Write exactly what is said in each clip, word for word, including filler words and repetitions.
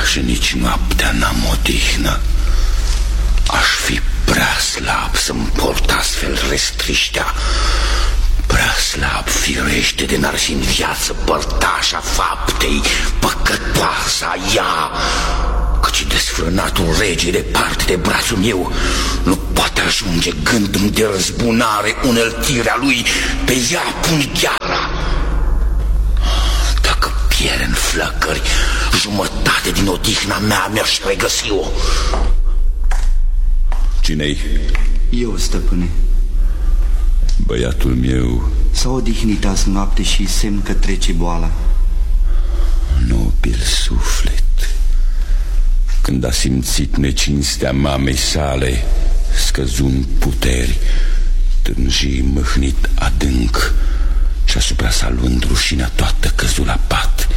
și nici noaptea n-am odihnă. Aș fi prea slab să-mi port astfel restriștea, prea slab firește de n-ar fi în viață părtașa faptei păcătoasa ea, căci desfrânatul rege departe de brațul meu nu poate ajunge gândul de răzbunare uneltirea lui, pe ea pun gheara. Dacă pierde în flăcări, jumătate din odihna mea mi-aș regăsi-o. Cine-i? Eu, stăpâne. Băiatul meu s-a odihnit azi noapte și semn că trece boala. Nobil suflet, când a simțit necinstea mamei sale, scăzând puteri, tânji mâhnit adânc și asupra sa luând rușinea toată căzut la pat.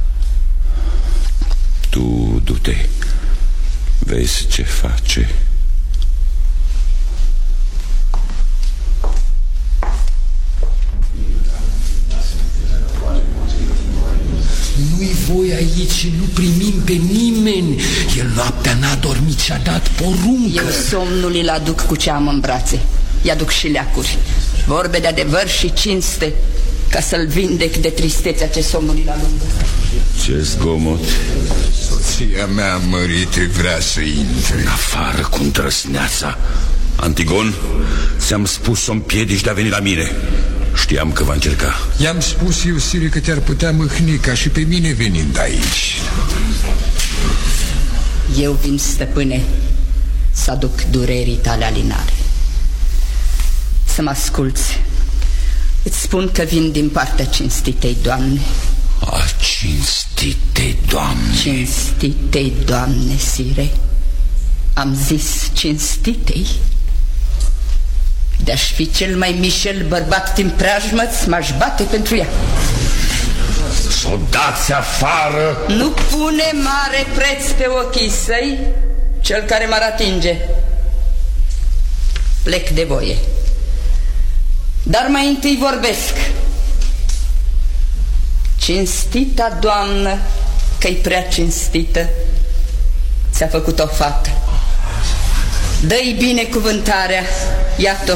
Tu du-te, vezi ce face. Nu-i voi aici și nu primim pe nimeni. El noaptea n-a dormit și a dat poruncă. Eu somnul îl aduc cu ceamă în brațe, i-aduc și leacuri, vorbe de adevăr și cinste, ca să-l vindec de tristețea ce somnul îl alungă. Ce zgomot? Soția mea mărite vrea să intre. Afară cu îndrăsneața. Antigon, ți-am spus să-mi piedici de a veni la mine. Știam că va încerca. I-am spus eu, sire, că te-ar putea mâhni ca și pe mine venind aici. Eu vin, stăpâne, să aduc durerii tale alinare. Să mă asculți. Îți spun că vin din partea cinstitei Doamne. A, cinstitei Doamne. Cinstitei Doamne, sire. Am zis cinstitei. De-aș fi cel mai mișel bărbat din preajmă-ți, m-aș bate pentru ea. S-o dați afară. Nu pune mare preț pe ochii săi cel care m-ar atinge. Plec de voie, dar mai întâi vorbesc. Cinstita Doamnă, că-i prea cinstită, ți-a făcut o fată. Dă-i binecuvântarea, iată-o.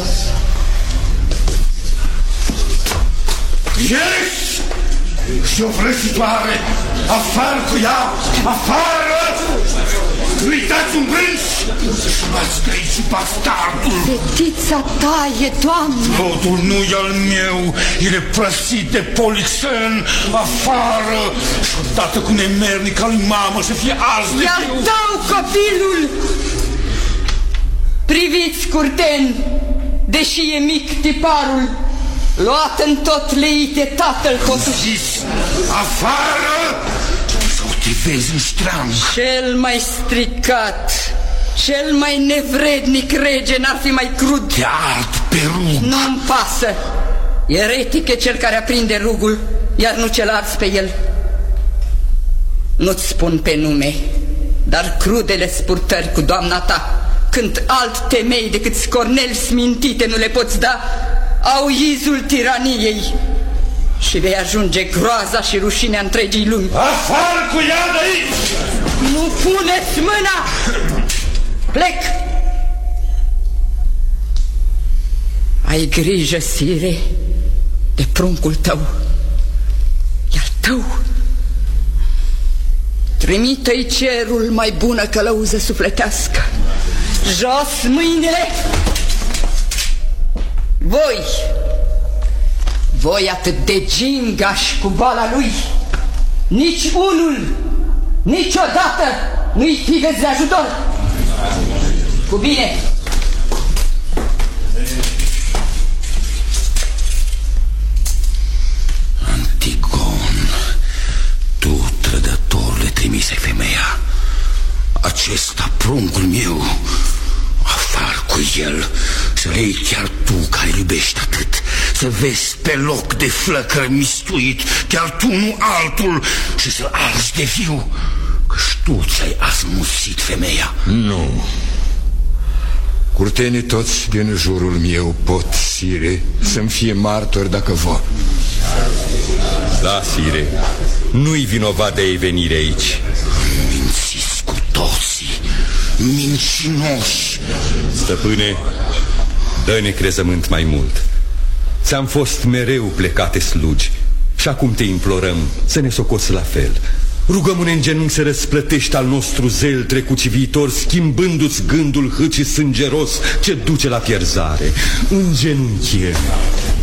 Ești și o vrăjitoare. Afară cu ea, afară! Nu-i dați un brânci și v-ați trăit bastardul. Fetița ta e, Doamne. Rodul nu e al meu, el e prăsit de Polixen. Afară și odată cu nemernica lui mamă să fie ars de I-al tău copilul. Priviți, curteni, deși e mic tiparul, luat în tot leite tatăl totuși. Zis, afară sau te vezi în ștreang. Cel mai stricat, cel mai nevrednic rege n-ar fi mai crud. Te ard pe rug. Nu-mi pasă. Eretic e cel care aprinde rugul, iar nu cel ars pe el. Nu-ți spun pe nume, dar crudele spurtări cu doamna ta, când alt temei decât scorneli smintite nu le poți da, au izul tiraniei și vei ajunge groaza și rușinea întregii lumi. Afară cu ea de aici! Nu puneți mâna! Plec! Ai grijă, sire, de pruncul tău. E al tău. Trimite-i cerul mai bună călăuză sufletească. Jos mâinile! Voi, voi atât de gingași cu boala lui, nici unul, niciodată nu-i fiveți de ajutor. Cu bine! Antigon, tu, trădătorule, trimise femeia. Acesta, pruncul meu, afară cu el, să le iei chiar tu care iubești atât, să vezi pe loc de flăcări mistuit, chiar tu, nu altul, și să-l arzi de viu, căci tu ți-ai asmuțit femeia. Nu. Curtenii toți din jurul meu pot, sire, să-mi fie martori dacă vor. Da, sire, nu-i vinovat de ei venire aici. Minți mincinoși. Stăpâne, dă-ne crezământ mai mult. Ți-am fost mereu plecate slugi și acum te implorăm să ne socoți la fel. Rugăm-ne în genunchi să răsplătești al nostru zel trecut și viitor, schimbându-ți gândul hât și sângeros ce duce la pierzare. Îngenunchiem.